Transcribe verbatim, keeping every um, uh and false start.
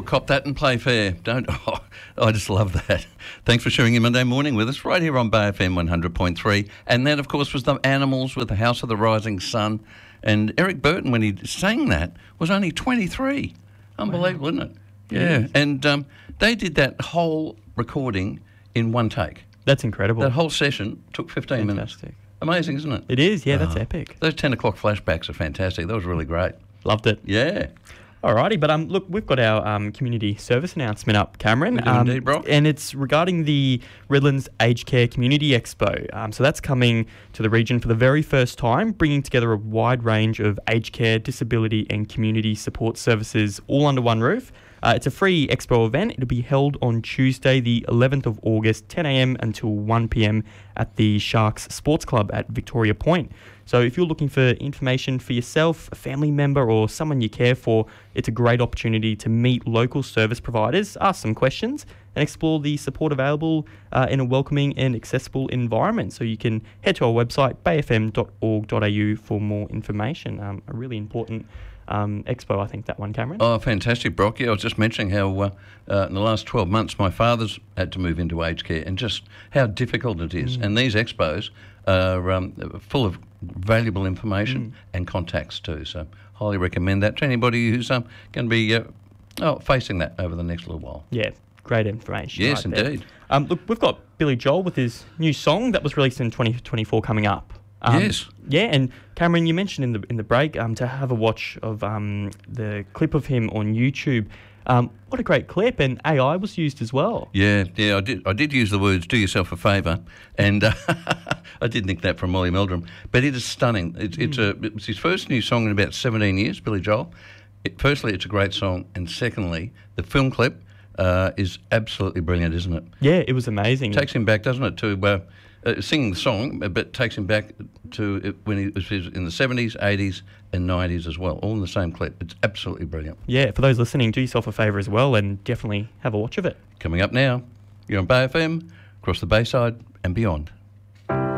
cop that and play fair. Don't. Oh, I just love that. Thanks for sharing your Monday morning with us right here on Bay F M one hundred point three. And that, of course, was the Animals with the House of the Rising Sun. And Eric Burton, when he sang that, was only twenty-three. Unbelievable, wow. Isn't it? Yeah. yeah. And um, they did that whole recording in one take. That's incredible. That whole session took fifteen Fantastic. minutes. Amazing, isn't it? It is, yeah, that's oh. epic. Those ten o'clock flashbacks are fantastic. That was really great. Loved it. Yeah. Alrighty, but um, look, we've got our um, community service announcement up, Cameron. We do um, indeed, Brock. And it's regarding the Redlands Aged Care Community Expo. Um, so that's coming to the region for the very first time, bringing together a wide range of aged care, disability and community support services all under one roof. Uh, it's a free expo event. It'll be held on Tuesday, the eleventh of August, ten a m until one p m at the Sharks Sports Club at Victoria Point. So if you're looking for information for yourself, a family member or someone you care for, it's a great opportunity to meet local service providers, ask some questions and explore the support available uh, in a welcoming and accessible environment. So you can head to our website, bay f m dot org dot a u for more information. Um, a really important Um, expo, I think, that one, Cameron. Oh, fantastic, Brock. Yeah, I was just mentioning how uh, uh, in the last twelve months my father's had to move into aged care and just how difficult it is. Mm. And these expos are um, full of valuable information mm. and contacts too. So highly recommend that to anybody who's um, going to be uh, oh, facing that over the next little while. Yeah, great information. Yes, right indeed. Um, look, we've got Billy Joel with his new song that was released in twenty twenty-four coming up. Um, yes. Yeah, and Cameron, you mentioned in the in the break um, to have a watch of um, the clip of him on YouTube. Um, what a great clip, and A I was used as well. Yeah, yeah, I did. I did use the words "do yourself a favour," and uh, I did nick that from Molly Meldrum. But it is stunning. It's, mm. it's a it was his first new song in about seventeen years, Billy Joel. It, firstly, it's a great song, and secondly, the film clip uh, is absolutely brilliant, isn't it? Yeah, it was amazing. It takes him back, doesn't it, to uh, Uh, singing the song, but takes him back to it when he was in the seventies, eighties and nineties as well, all in the same clip. It's absolutely brilliant. Yeah, for those listening, do yourself a favour as well and definitely have a watch of it. Coming up now, you're on Bay F M, across the Bayside and beyond.